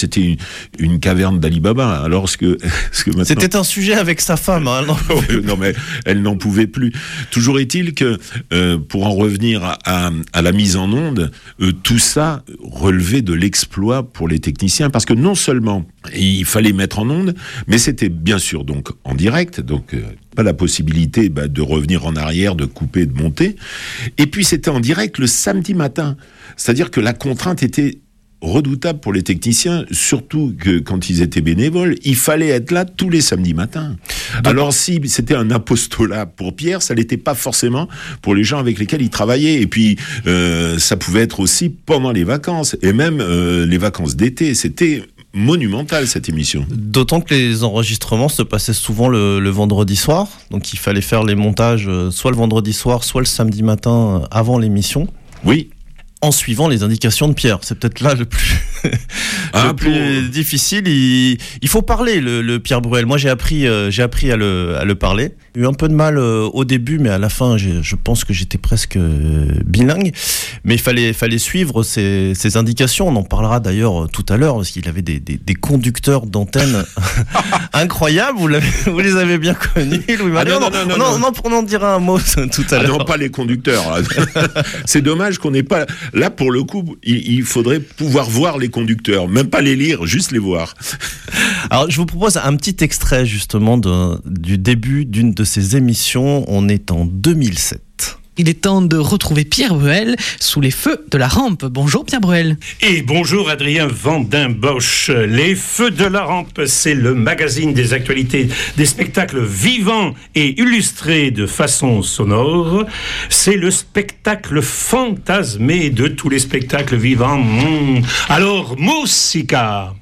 c'était une caverne d'Ali Baba. Alors ce que maintenant... C'était un sujet avec sa femme. Hein, non, mais elle n'en pouvait plus. Toujours est-il que, pour en revenir à la mise en onde, tout ça relevait de l'exploit pour les techniciens, parce que non seulement il fallait mettre en onde, mais c'était bien sûr donc en direct, donc pas la possibilité de revenir en arrière, de couper, de monter. Et puis c'était en direct le samedi matin. C'est-à-dire que la contrainte était redoutable pour les techniciens, surtout que quand ils étaient bénévoles, il fallait être là tous les samedis matins. Alors si c'était un apostolat pour Pierre, ça l'était pas forcément pour les gens avec lesquels il travaillait. Et puis ça pouvait être aussi pendant les vacances, et même les vacances d'été. C'était monumental, cette émission. D'autant que les enregistrements se passaient souvent le vendredi soir, donc il fallait faire les montages soit le vendredi soir, soit le samedi matin avant l'émission. Oui. En suivant les indications de Pierre. C'est peut-être là le plus, plus difficile. Il faut parler, le Pierre Bruel. Moi, j'ai appris à le parler. J'ai eu un peu de mal au début, mais à la fin, je pense que j'étais presque bilingue. Mais il fallait suivre ces indications. On en parlera d'ailleurs tout à l'heure, parce qu'il avait des conducteurs d'antenne incroyables. Vous les avez bien connus, Louis-Marie. On en dira un mot tout à l'heure. Non, pas les conducteurs. C'est dommage qu'on n'ait pas... Là, pour le coup, il faudrait pouvoir voir les conducteurs, même pas les lire, juste les voir. Alors, je vous propose un petit extrait, justement, du début d'une de ces émissions. On est en 2007. Il est temps de retrouver Pierre Bruel sous les feux de la rampe. Bonjour Pierre Bruel. Et bonjour Adrien Vandin-Bosch. Les feux de la rampe, c'est le magazine des actualités, des spectacles vivants et illustrés de façon sonore. C'est le spectacle fantasmé de tous les spectacles vivants. Alors, musica!